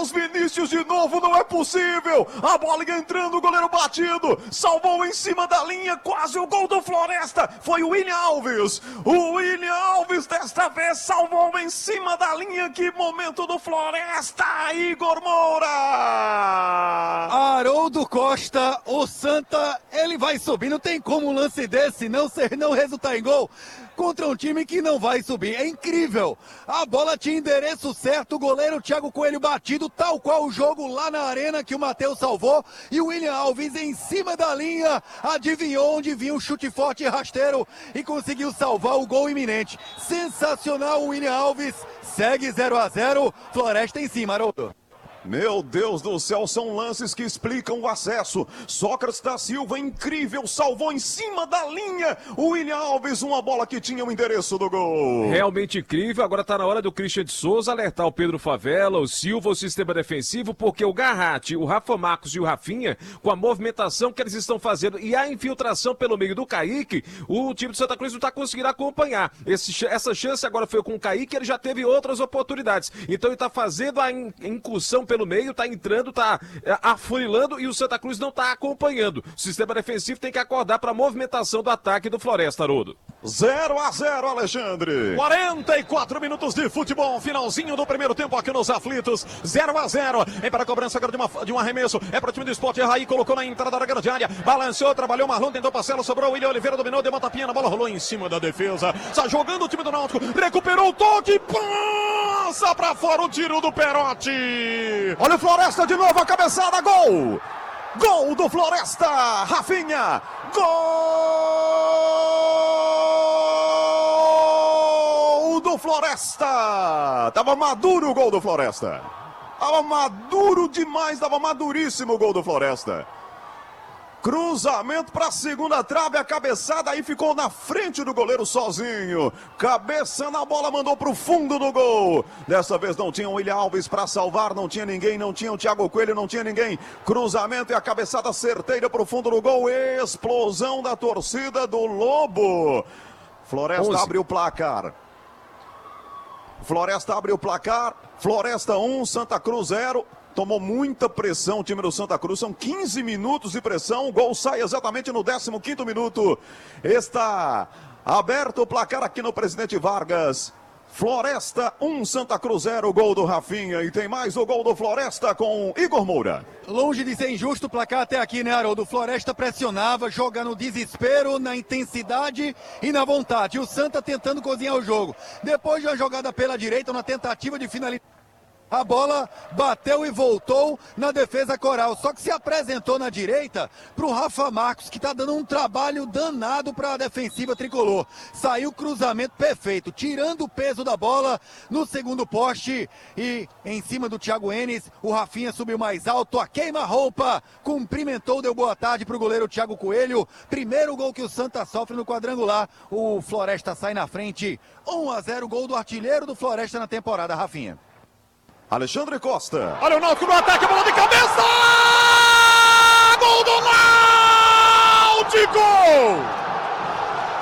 Matheus Vinícius de novo, não é possível. A bola entrando, o goleiro batido. Salvou em cima da linha, quase o gol do Floresta. Foi o William Alves. O William Alves desta vez salvou em cima da linha. Que momento do Floresta, Igor Moura. Haroldo Costa, o Santa, ele vai subir. Não tem como um lance desse não resultar em gol contra um time que não vai subir. É incrível. A bola tinha endereço certo, o goleiro Thiago Coelho batido, tal qual o jogo lá na arena que o Matheus salvou. E o William Alves em cima da linha, adivinhou onde vinha um chute forte e rasteiro e conseguiu salvar o gol iminente. Sensacional o William Alves. Segue 0-0, Floresta em cima, Haroldo. Meu Deus do céu, são lances que explicam o acesso. Sócrates da Silva, incrível, salvou em cima da linha. O William Alves, uma bola que tinha o endereço do gol. Realmente incrível, agora tá na hora do Christian de Souza alertar o Pedro Favela, o Silva, o sistema defensivo, porque o Garratti, o Rafa Marcos e o Rafinha, com a movimentação que eles estão fazendo e a infiltração pelo meio do Kaique, o time do Santa Cruz não tá conseguindo acompanhar. Essa chance agora foi com o Kaique, ele já teve outras oportunidades. Então ele tá fazendo a incursão pelo meio, tá entrando, tá afunilando e o Santa Cruz não tá acompanhando. O sistema defensivo tem que acordar para a movimentação do ataque do Floresta, Haroldo. 0-0, Alexandre. 44 minutos de futebol, finalzinho do primeiro tempo aqui nos aflitos. 0-0. Vem para a cobrança agora de um arremesso. É para o time do Sport. Raí colocou na entrada da grande área. Balanceou, trabalhou Marlon, tentou parcela, sobrou. William Oliveira dominou, deu uma tapinha na bola, rolou em cima da defesa. Está jogando o time do Náutico. Recuperou o toque. Passa para fora o tiro do Perotti. Olha o Floresta de novo, a cabeçada, gol! Gol do Floresta, Rafinha! Gol do Floresta! Tava maduro o gol do Floresta. Tava maduro demais, tava maduríssimo o gol do Floresta. Cruzamento para a segunda trave, a cabeçada aí ficou na frente do goleiro sozinho. Cabeça na bola, mandou para o fundo do gol. Dessa vez não tinha o William Alves para salvar, não tinha ninguém, não tinha o Thiago Coelho, não tinha ninguém. Cruzamento e a cabeçada certeira para o fundo do gol. Explosão da torcida do Lobo. Floresta abre o placar. Floresta abre o placar. Floresta 1, Santa Cruz 0. Tomou muita pressão o time do Santa Cruz, são 15 minutos de pressão, o gol sai exatamente no 15º minuto. Está aberto o placar aqui no Presidente Vargas. Floresta 1, Santa Cruz 0, gol do Rafinha. E tem mais o gol do Floresta com Igor Moura. Longe de ser injusto o placar até aqui, né, Haroldo? O Floresta pressionava, joga no desespero, na intensidade e na vontade. E o Santa tentando cozinhar o jogo. Depois de uma jogada pela direita, na tentativa de finalizar, a bola bateu e voltou na defesa coral, só que se apresentou na direita para o Rafa Marcos, que está dando um trabalho danado para a defensiva tricolor. Saiu cruzamento perfeito, tirando o peso da bola no segundo poste e em cima do Thiago Enes, o Rafinha subiu mais alto, a queima-roupa, cumprimentou, deu boa tarde para o goleiro Thiago Coelho. Primeiro gol que o Santa sofre no quadrangular, o Floresta sai na frente, 1-0, gol do artilheiro do Floresta na temporada, Rafinha. Alexandre Costa. Olha o Náutico no ataque, bola de cabeça! Gol do Náutico!